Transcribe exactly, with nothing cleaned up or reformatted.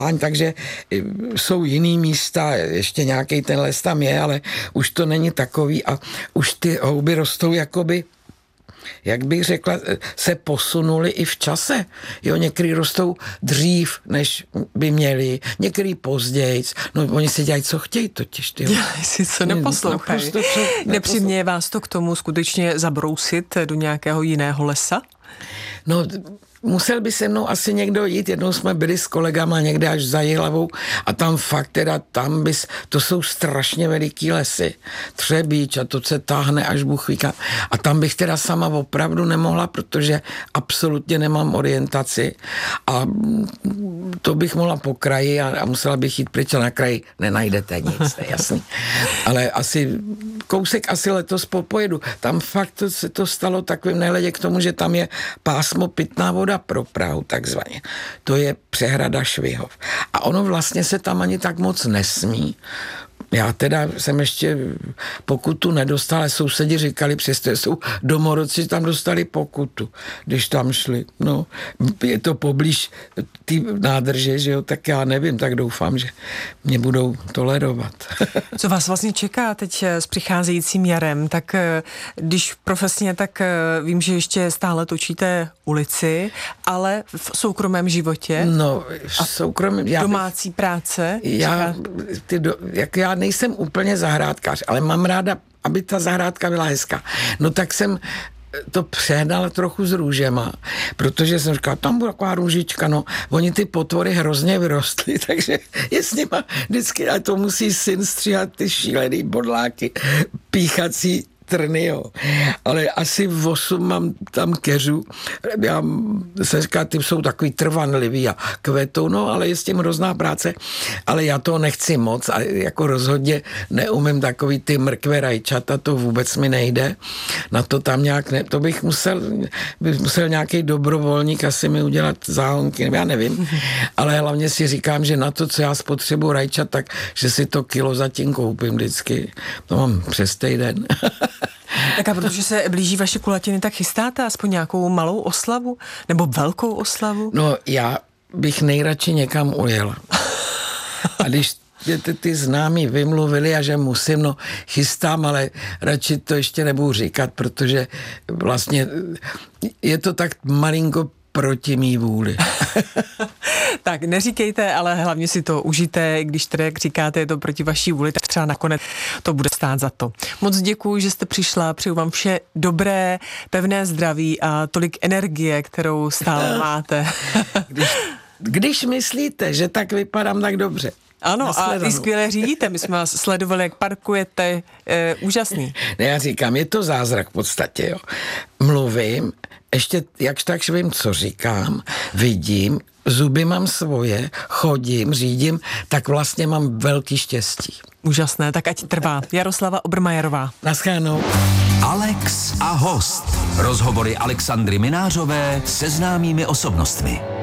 takže jsou jiný místa, ještě nějaký ten les tam je, ale už to není takový a už ty houby rostou jakoby, jak bych řekla, se posunuli i v čase. Jo, některý rostou dřív, než by měli, některý pozdějc. No, oni si dělají, co chtějí totiž. Ty Dělají si, co neposlouchají. No, nepřiměje vás to k tomu skutečně zabrousit do nějakého jiného lesa? No, musel by se mnou asi někdo jít, jednou jsme byli s kolegama někde až za Jihlavou a tam fakt teda, tam bys, to jsou strašně veliký lesy, Třebíč a to se táhne až Bůh ví kam. A tam bych teda sama opravdu nemohla, protože absolutně nemám orientaci a to bych mohla po kraji a, a musela bych jít pryč a na kraji nenajdete nic, to je jasný. Ale asi kousek asi letos popojedu. Tam fakt to, se to stalo takovým nehledě k tomu, že tam je pásmo pitná voda pro Prahu, takzvaně. To je přehrada Švihov. A ono vlastně se tam ani tak moc nesmí. Já teda jsem ještě pokutu nedostal, ale sousedi říkali, přestože jsou domorodci, tam dostali pokutu, když tam šli. No, je to poblíž ty nádrže, že jo, tak já nevím, tak doufám, že mě budou tolerovat. Co vás vlastně čeká teď s přicházejícím jarem? Tak když profesně, tak vím, že ještě stále točíte ulici, ale v soukromém životě? No, v soukromém... Já domácí bych, práce? Já, ty do, jak já nejsem úplně zahrádkář, ale mám ráda, aby ta zahrádka byla hezká. No tak jsem to přehnala trochu s růžema, protože jsem říkal, tam bude taková růžička, no, oni ty potvory hrozně vyrostly, takže je s nima vždycky, ale to musí syn stříhat ty šílený bodláky, píchací trny, jo. Ale asi v osm mám tam keřů. Já se říká, ty jsou takový trvanlivý a kvetou, no, ale je s tím hrozná práce. Ale já toho nechci moc a jako rozhodně neumím takový ty mrkve rajčata, to vůbec mi nejde. Na to tam nějak ne, to bych musel, bych musel nějaký dobrovolník asi mi udělat záhonky, já nevím. Ale hlavně si říkám, že na to, co já spotřebuji rajčat, tak, že si to kilo zatím koupím vždycky. To mám přes týden. Tak a protože se blíží vaše kulatiny, tak chystáte aspoň nějakou malou oslavu? Nebo velkou oslavu? No já bych nejradši někam ujel. A když ty, ty známí vymluvili a že musím, no chystám, ale radši to ještě nebudu říkat, protože vlastně je to tak malinko proti mý vůli. Tak neříkejte, ale hlavně si to užijte, když tedy, jak říkáte, je to proti vaší vůli, tak třeba nakonec to bude stát za to. Moc děkuji, že jste přišla, přeju vám vše dobré, pevné zdraví a tolik energie, kterou stále máte. když, když myslíte, že tak vypadám tak dobře. Ano, a i skvěle řídíte, my jsme vás sledovali, jak parkujete, e, úžasný. Ne, já říkám, je to zázrak v podstatě, jo. Mluvím, ještě jakž takž vím, co říkám, vidím, zuby mám svoje, chodím, řídím, tak vlastně mám velký štěstí. Úžasné, tak ať trvá. Jaroslava Obermajerová. Naschledanou. Alex a host. Rozhovory Alexandry Minářové se známými osobnostmi.